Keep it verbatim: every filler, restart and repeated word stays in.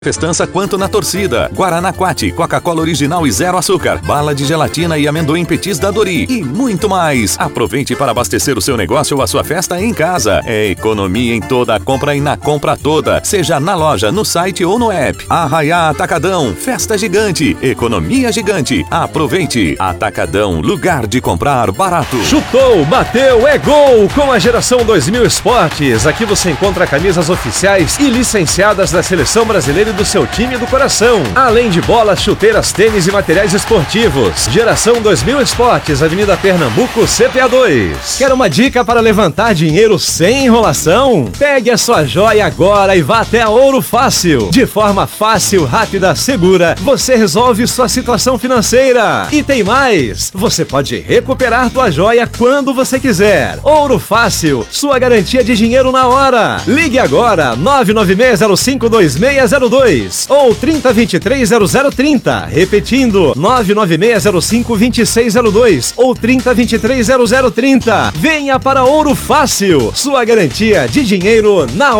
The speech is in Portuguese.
Festança quanto na torcida. Guaraná Quati, Coca-Cola original e zero açúcar, bala de gelatina e amendoim petis da Dori e muito mais. Aproveite para abastecer o seu negócio ou a sua festa em casa. É economia em toda a compra e na compra toda, seja na loja, no site ou no app. Arraiá Atacadão, festa gigante, economia gigante. Aproveite. Atacadão, lugar de comprar barato. Chutou, bateu, é gol! Com a Geração dois mil Esportes, aqui você encontra camisas oficiais e licenciadas da Seleção Brasileira do seu time do coração. Além de bolas, chuteiras, tênis e materiais esportivos. Geração dois mil Esportes, Avenida Pernambuco, C P A dois. Quer uma dica para levantar dinheiro sem enrolação? Pegue a sua joia agora e vá até a Ouro Fácil. De forma fácil, rápida, segura, você resolve sua situação financeira. E tem mais! Você pode recuperar tua joia quando você quiser. Ouro Fácil, sua garantia de dinheiro na hora. Ligue agora, nove nove seis zero cinco dois seis zero dois ou trinta, vinte e três, zero zero trinta. Repetindo, nove nove seis zero cinco dois seis zero dois ou trinta, vinte e três, zero zero trinta. Venha para Ouro Fácil, sua garantia de dinheiro na hora.